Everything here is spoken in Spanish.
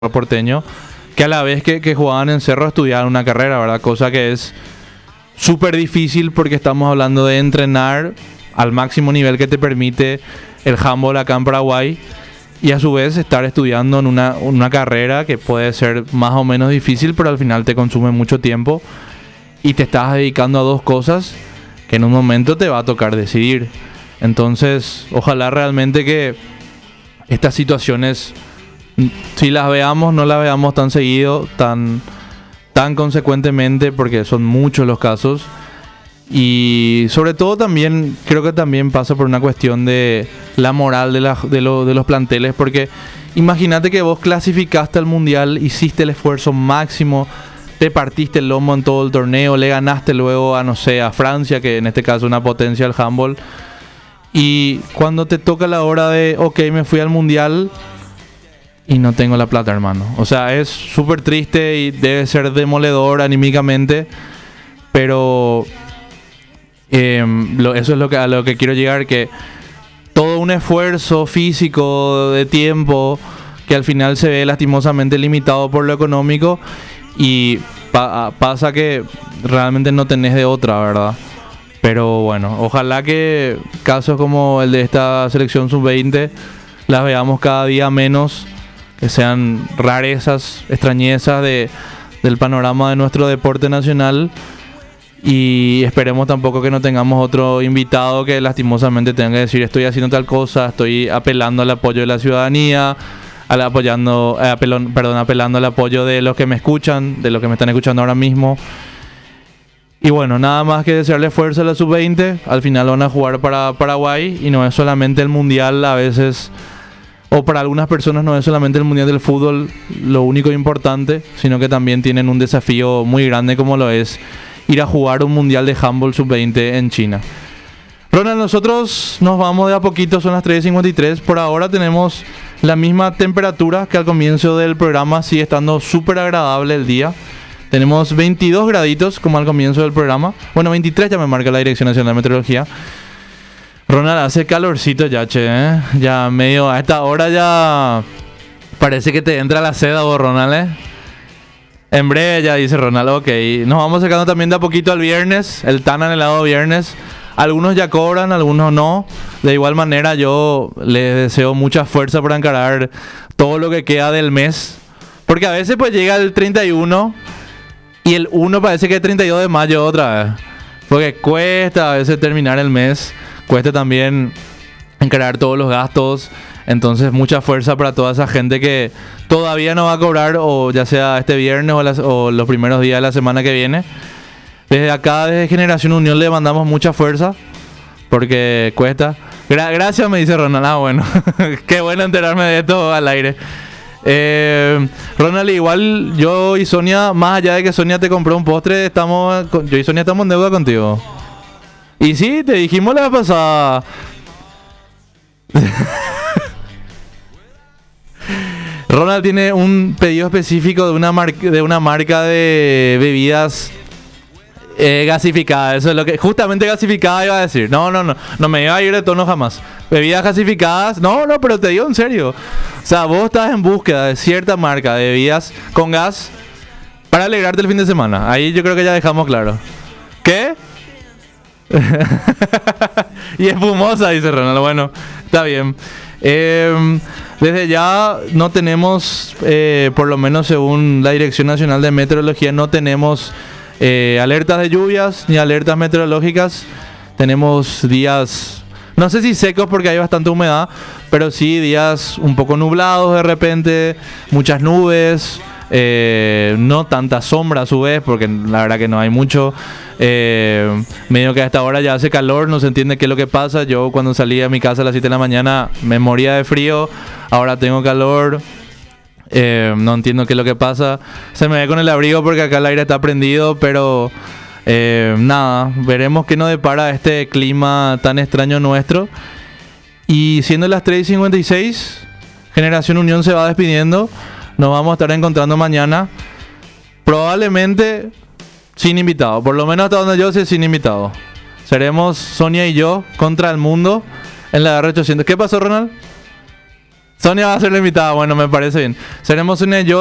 porteño, que a la vez que jugaban en Cerro estudiaban una carrera, ¿verdad? Cosa que es súper difícil porque estamos hablando de entrenar al máximo nivel que te permite el handball acá en Paraguay y a su vez estar estudiando en una carrera que puede ser más o menos difícil, pero al final te consume mucho tiempo y te estás dedicando a dos cosas que en un momento te va a tocar decidir. Entonces, ojalá realmente que estas situaciones, si las veamos, no las veamos tan seguido, tan consecuentemente, porque son muchos los casos. Y sobre todo también, creo que también pasa por una cuestión de la moral de los planteles, porque imagínate que vos clasificaste al mundial, hiciste el esfuerzo máximo, te partiste el lomo en todo el torneo, le ganaste luego a, no sé, a Francia, que en este caso es una potencia del handball, y cuando te toca la hora de, ok, me fui al mundial y no tengo la plata, hermano. O sea, es súper triste y debe ser demoledor anímicamente, pero eso es a lo que quiero llegar, que todo un esfuerzo físico, de tiempo, que al final se ve lastimosamente limitado por lo económico y pasa que realmente no tenés de otra, ¿verdad? Pero bueno, ojalá que casos como el de esta selección sub-20 las veamos cada día menos, que sean rarezas, extrañezas del panorama de nuestro deporte nacional. Y esperemos tampoco que no tengamos otro invitado que lastimosamente tenga que decir estoy haciendo tal cosa, estoy apelando al apoyo de la ciudadanía, apelando al apoyo de los que me escuchan, de los que me están escuchando ahora mismo. Y bueno, nada más que desearle fuerza a la sub-20. Al final van a jugar para Paraguay y no es solamente el mundial a veces, o para algunas personas no es solamente el mundial del fútbol lo único importante, sino que también tienen un desafío muy grande como lo es ir a jugar un mundial de handball sub-20 en China. Ronald, nosotros nos vamos de a poquito, son las 3:53. Por ahora tenemos la misma temperatura que al comienzo del programa, sigue estando súper agradable el día. Tenemos 22 graditos como al comienzo del programa. Bueno, 23 ya me marca la Dirección Nacional de Meteorología. Ronald, hace calorcito ya, che, ¿eh? Ya medio, a esta hora ya parece que te entra la sed, vos, Ronald, ¿eh? En breve ya, dice Ronald, ok. Nos vamos acercando también de a poquito al viernes, el tan anhelado viernes. Algunos ya cobran, algunos no. De igual manera yo les deseo mucha fuerza para encarar todo lo que queda del mes. Porque a veces pues llega el 31 y el 1 parece que es 32 de mayo otra vez. Porque cuesta a veces terminar el mes. Cuesta también encarar todos los gastos. Entonces mucha fuerza para toda esa gente que todavía no va a cobrar, o ya sea este viernes o los primeros días de la semana que viene. Desde acá, desde Generación Unión, le mandamos mucha fuerza porque cuesta. Gracias, me dice Ronald. Ah, bueno. Qué bueno enterarme de esto al aire. Ronald, igual yo y Sonia, más allá de que Sonia te compró un postre, yo y Sonia estamos en deuda contigo. Y sí, te dijimos la vez pasada. Ronald tiene un pedido específico de una marca de bebidas gasificadas. Eso es lo que justamente gasificada iba a decir. No me iba a ir de tono jamás. Bebidas gasificadas, no, pero te digo en serio. O sea, vos estás en búsqueda de cierta marca de bebidas con gas para alegrarte el fin de semana. Ahí yo creo que ya dejamos claro. ¿Qué? Y espumosa, dice Ronald. Bueno, está bien. Desde ya no tenemos, por lo menos según la Dirección Nacional de Meteorología, no tenemos alertas de lluvias ni alertas meteorológicas. Tenemos días, no sé si secos porque hay bastante humedad, pero sí días un poco nublados de repente, muchas nubes, no tanta sombra a su vez, porque la verdad que no hay mucho. Medio que a esta hora ya hace calor, no se entiende qué es lo que pasa. Yo cuando salí a mi casa a las 7 de la mañana me moría de frío, ahora tengo calor. No entiendo qué es lo que pasa. Se me ve con el abrigo porque acá el aire está prendido, pero nada, veremos qué nos depara este clima tan extraño nuestro. Y siendo las 3:56, Generación Unión se va despidiendo. Nos vamos a estar encontrando mañana, probablemente sin invitado, por lo menos hasta donde yo sé, sin invitado. Seremos Sonia y yo contra el mundo en la R800. ¿Qué pasó, Ronald? Sonia va a ser la invitada, bueno, me parece bien. Seremos Sonia y yo.